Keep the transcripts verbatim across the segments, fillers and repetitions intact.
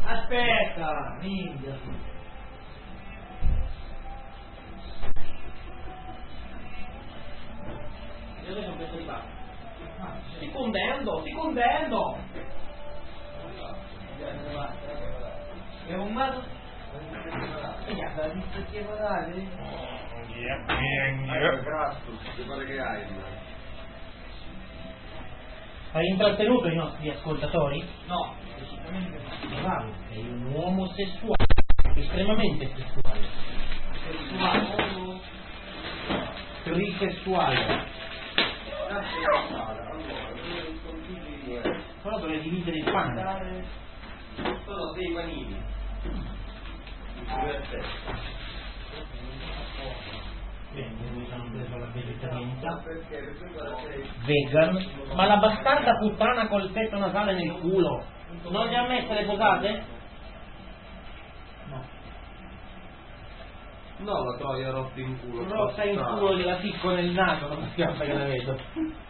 Aspetta, minchia. Io adesso un pezzo di pasta. Stai contento, stai contento. È un mato. E ya, la vista che va dare. Hai grasso, che pare che hai? Hai intrattenuto i nostri ascoltatori? No, decisamente no. Bravo, sei un uomo sessuale, estremamente sessuale. Sessuale? Trisessuale. Però dovrei dividere il pane. Sono dei panini. Bene, noi abbiamo preso la vegetarianità. Vegan. Ma la bastarda puttana col tetto nasale nel culo non le ha messe le posate? No. No, la troia rotta in culo. Rotta in culo gliela picco nel naso, non si capisce che la vedo.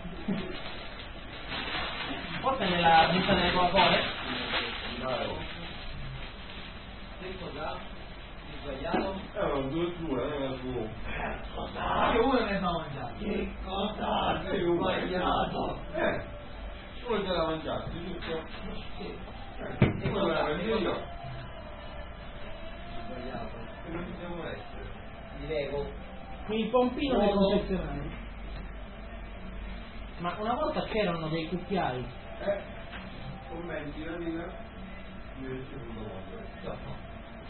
Forse nella vita delle Coca-Cola? No. Che cos'ha? Sbagliato? Erano due sue, non era suo. Io uno ne sono mangiato. Che cosa? Sei un sbagliato. Eh, uno già l'ha mangiato, giusto? Sì. Eh, e quello l'ha mangiato io. Sbagliato. Che non ci devo essere. Di Lego. Il pompino dei confezionari. Ma una volta c'erano dei cucchiai. Eh, commenti la vita. Io ho secondo modo.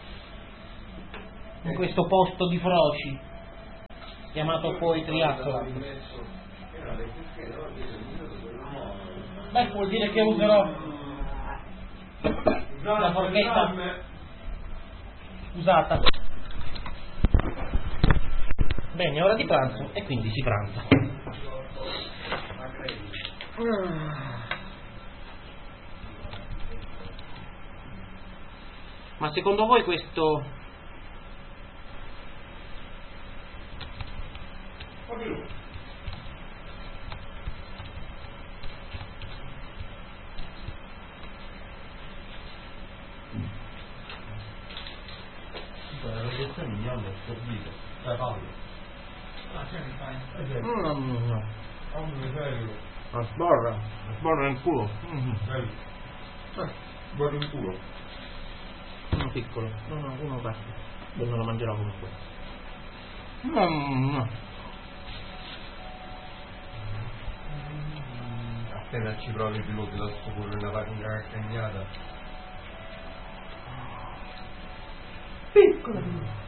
In questo posto di froci chiamato poi Triazzola. Beh, vuol dire che userò la forchetta usata. Bene, è ora di pranzo e quindi si pranza. Ma secondo voi questo la reazione mi hanno assorbito. Dai Paolo. Ah, c'è il pane. No, no, no. Ah, un serio. La sbarra. La sbarra nel culo. Mm-hmm. Vedi? Eh, sbarra in culo. Uno piccolo. No, no, uno basta. Io non lo mangerò comunque. No, no. Appena ci provi più ti do pure una pagina cagnata. Piccola.